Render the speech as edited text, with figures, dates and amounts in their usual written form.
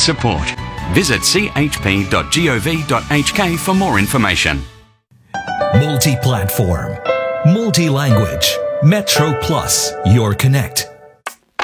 support. Visit chp.gov.hk for more information. Multi-platform, multi-language, Metro Plus, your connect.